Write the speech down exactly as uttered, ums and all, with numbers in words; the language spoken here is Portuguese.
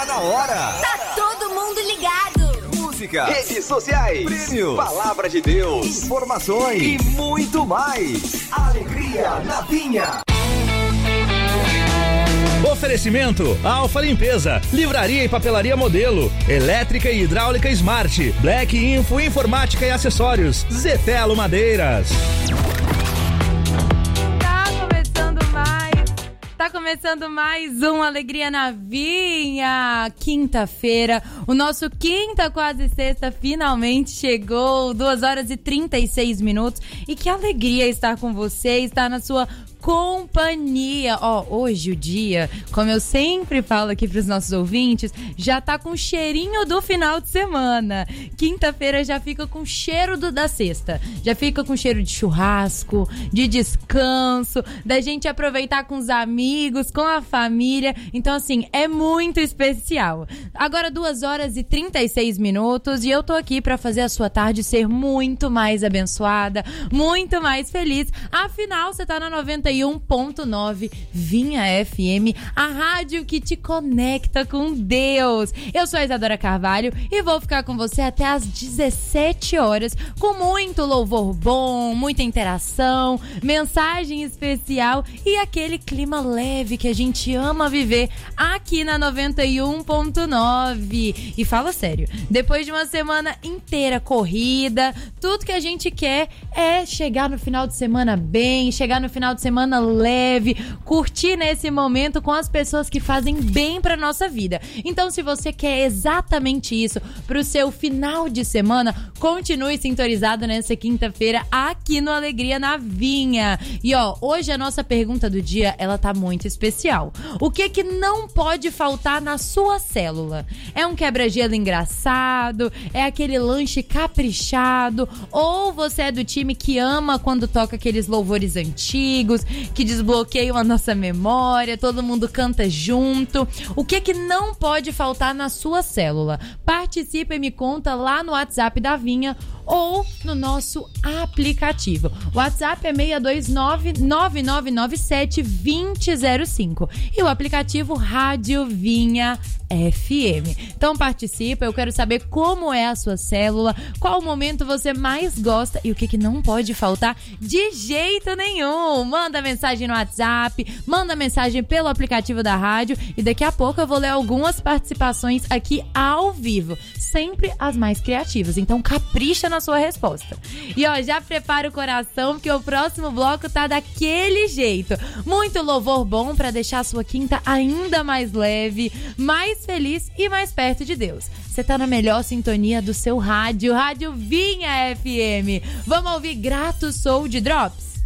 na hora. Tá todo mundo ligado. Música, redes sociais, prêmios, palavra de Deus, informações e muito mais. Alegria na Vinha. Oferecimento Alfa Limpeza, Livraria e Papelaria Modelo, Elétrica e Hidráulica Smart, Black Info Informática e Acessórios, Zetelo Madeiras. Tá começando mais, tá começando mais um Alegria na Vinha, quinta-feira, o nosso quinta quase sexta finalmente chegou, duas horas e trinta e seis minutos, e que alegria estar com você, estar na sua companhia. Ó, hoje o dia, como eu sempre falo aqui pros nossos ouvintes, já tá com cheirinho do final de semana. Quinta-feira já fica com cheiro do, da sexta. Já fica com cheiro de churrasco, de descanso, da gente aproveitar com os amigos, com a família. Então, assim, é muito especial. Agora, duas horas e trinta e seis minutos e eu tô aqui pra fazer a sua tarde ser muito mais abençoada, muito mais feliz. Afinal, você tá na noventa e um ponto nove Vinha F M, a rádio que te conecta com Deus. Eu sou a Isadora Carvalho e vou ficar com você até às dezessete horas com muito louvor bom, muita interação, mensagem especial e aquele clima leve que a gente ama viver aqui na noventa e um ponto nove. E fala sério, depois de uma semana inteira corrida, tudo que a gente quer é chegar no final de semana bem, chegar no final de semana leve, curtir nesse momento com as pessoas que fazem bem pra nossa vida. Então, se você quer exatamente isso pro seu final de semana, continue sintonizado nessa quinta-feira aqui no Alegria na Vinha. E ó, hoje a nossa pergunta do dia, ela tá muito especial. O que que não pode faltar na sua célula? É um quebra-gelo engraçado? É aquele lanche caprichado? Ou você é do time que ama quando toca aqueles louvores antigos, que desbloqueiam a nossa memória, todo mundo canta junto? O que que não pode faltar na sua célula? Participa e me conta lá no WhatsApp da Vinha ou no nosso aplicativo. O WhatsApp é seis dois nove, nove nove nove sete, dois zero zero cinco e o aplicativo Rádio Vinha F M. Então participa, eu quero saber como é a sua célula, qual momento você mais gosta e o que que não pode faltar de jeito nenhum. Manda mensagem no WhatsApp, manda mensagem pelo aplicativo da rádio e daqui a pouco eu vou ler algumas participações aqui ao vivo, sempre as mais criativas, então capricha na sua resposta. E ó, já prepara o coração porque o próximo bloco tá daquele jeito, muito louvor bom pra deixar a sua quinta ainda mais leve, mais feliz e mais perto de Deus. Você tá na melhor sintonia do seu rádio, Rádio Vinha F M. Vamos ouvir Grato Sou de Drops?